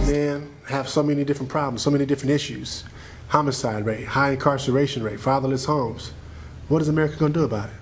men have so many different problems, so many different issues. Homicide rate, high incarceration rate, fatherless homes. What is America going to do about it?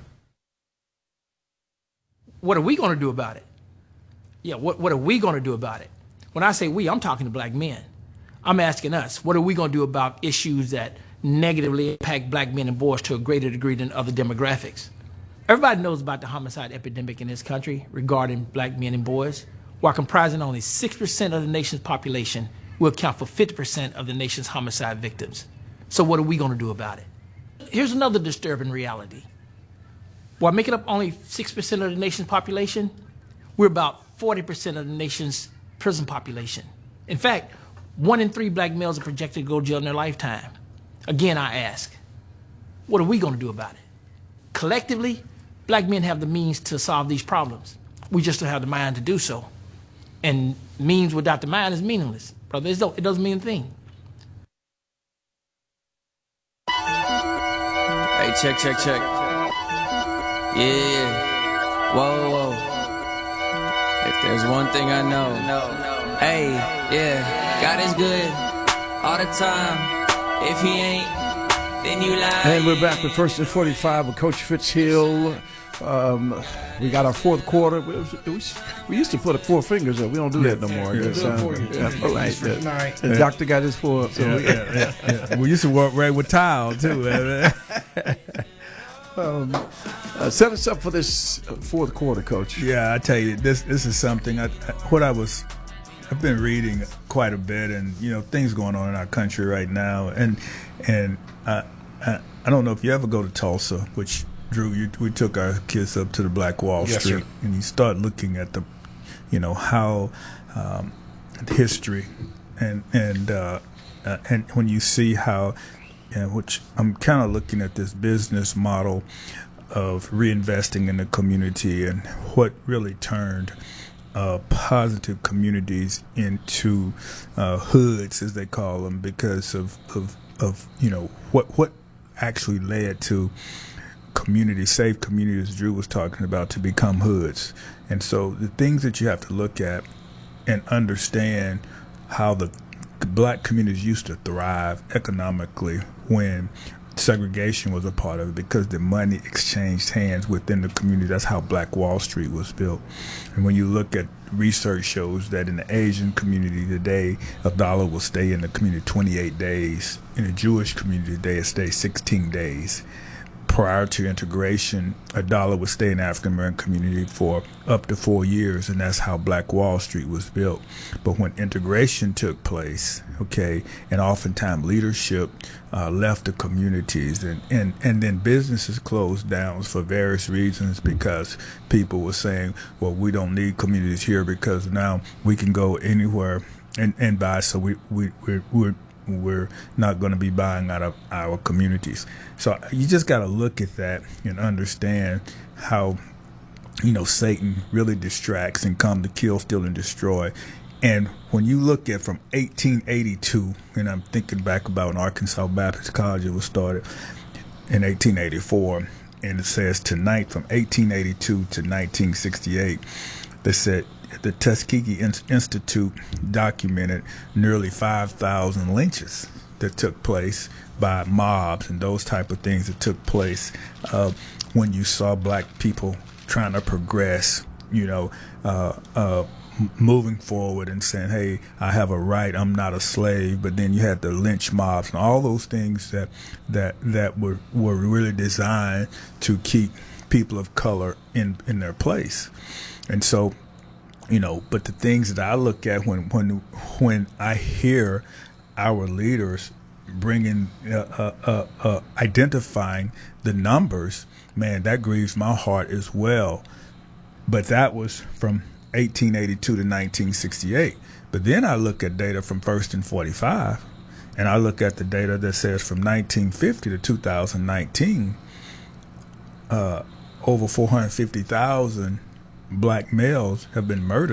What are we going to do about it? Yeah, what are we going to do about it? When I say we, I'm talking to black men. I'm asking us, what are we going to do about issues that negatively impact black men and boys to a greater degree than other demographics? Everybody knows about the homicide epidemic in this country regarding black men and boys. While comprising only 6% of the nation's population, will account for 50% of the nation's homicide victims. So what are we going to do about it? Here's another disturbing reality. While making up only 6% of the nation's population, we're about 40% of the nation's prison population. In fact, 1 in 3 black males are projected to go to jail in their lifetime. Again, I ask, what are we going to do about it? Collectively, black men have the means to solve these problems. We just don't have the mind to do so. And means without the mind is meaningless, brother. It doesn't mean a thing. Hey, check. Yeah. Whoa. If there's one thing I know, hey, yeah, God is good all the time. If he ain't, then you lie. And we're back with First and 45 with Coach Fitzhill. We got our fourth quarter. We used to put 4 fingers up. We don't do that no more. The doctor got his 4 up. So we used to work right with tile too. Set us up for this fourth quarter, Coach. Yeah, I tell you, this is something. I've been reading quite a bit, and things going on in our country right now, and I don't know if you ever go to Tulsa, which Drew, we took our kids up to the Black Wall Street, and you start looking at the, how history, and when you see how, which I'm kind of looking at this business model of reinvesting in the community and what really turned positive communities into hoods, as they call them, because of what actually led to safe communities Drew was talking about to become hoods. And so the things that you have to look at and understand how the black communities used to thrive economically when segregation was a part of it, because the money exchanged hands within the community. That's how Black Wall Street was built. And when you look at research shows that in the Asian community today, a dollar will stay in the community 28 days. In the Jewish community today, it stays 16 days. Prior to integration, a dollar would stay in the African American community for up to 4 years, and that's how Black Wall Street was built. But when integration took place, and oftentimes leadership left the communities, and then businesses closed down for various reasons, because people were saying, well, we don't need communities here because now we can go anywhere and buy, so we're not going to be buying out of our communities. So you just got to look at that and understand how, Satan really distracts and come to kill, steal, and destroy. And when you look at from 1882, and I'm thinking back about when Arkansas Baptist College was started in 1884, and it says tonight from 1882 to 1968, they said the Tuskegee Institute documented nearly 5,000 lynches that took place by mobs and those type of things that took place when you saw black people trying to progress, moving forward and saying, hey, I have a right, I'm not a slave. But then you had the lynch mobs and all those things that were really designed to keep people of color in their place. And so, but the things that I look at when I hear our leaders bringing, identifying the numbers, man, that grieves my heart as well. But that was from 1882 to 1968. But then I look at data from First and 45, and I look at the data that says from 1950 to 2019, over 450,000 black males have been murdered